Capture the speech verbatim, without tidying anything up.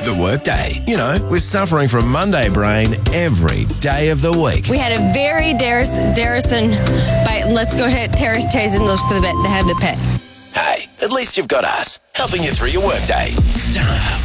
The workday. You know, we're suffering from Monday brain every day of the week. We had a very Darris, Darrison, but let's go to Terrace Chase and look for the bit to have the pet. Hey, at least you've got us, helping you through your workday. Star